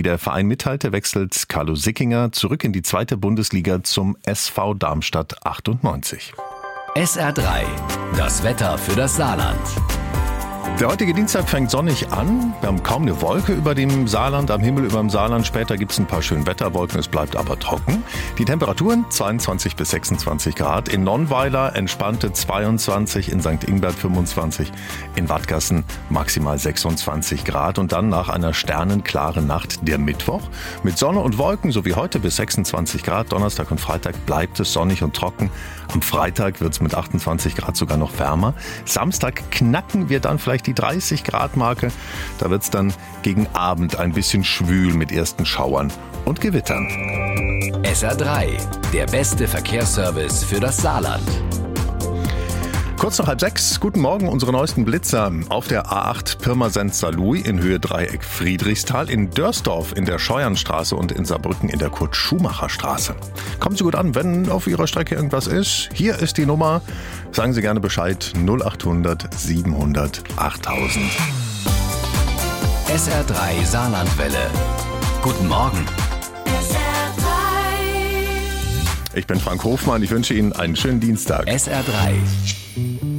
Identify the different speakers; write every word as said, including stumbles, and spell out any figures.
Speaker 1: der Verein mitteilte, wechselt Carlo Sickinger zurück in die zweite Bundesliga zum S V Darmstadt achtundneunzig.
Speaker 2: S R drei, das Wetter für das Saarland.
Speaker 1: Der heutige Dienstag fängt sonnig an. Wir haben kaum eine Wolke über dem Saarland, am Himmel über dem Saarland. Später gibt es ein paar schöne Wetterwolken, es bleibt aber trocken. Die Temperaturen zweiundzwanzig bis sechsundzwanzig Grad. In Nonnweiler entspannte zweiundzwanzig, in Sankt Ingbert fünfundzwanzig, in Wadgassen maximal sechsundzwanzig Grad. Und dann nach einer sternenklaren Nacht der Mittwoch mit Sonne und Wolken, so wie heute, bis sechsundzwanzig Grad. Donnerstag und Freitag bleibt es sonnig und trocken. Am Freitag wird es mit achtundzwanzig Grad sogar noch wärmer. Samstag knacken wir dann vielleicht die dreißig Grad Marke. Da wird es dann gegen Abend ein bisschen schwül mit ersten Schauern und Gewittern.
Speaker 2: S R drei, der beste Verkehrsservice für das Saarland.
Speaker 1: Kurz nach halb sechs, guten Morgen, unsere neuesten Blitzer auf der A acht Pirmasens-Saarlouis in Höhe Dreieck Friedrichsthal, in Dörsdorf in der Scheuernstraße und in Saarbrücken in der Kurt-Schumacher-Straße. Kommen Sie gut an, wenn auf Ihrer Strecke irgendwas ist. Hier ist die Nummer, sagen Sie gerne Bescheid, null achthundert siebenhundert achttausend.
Speaker 2: S R drei Saarlandwelle. Guten Morgen.
Speaker 1: Ich bin Frank Hofmann, ich wünsche Ihnen einen schönen Dienstag.
Speaker 2: S R drei.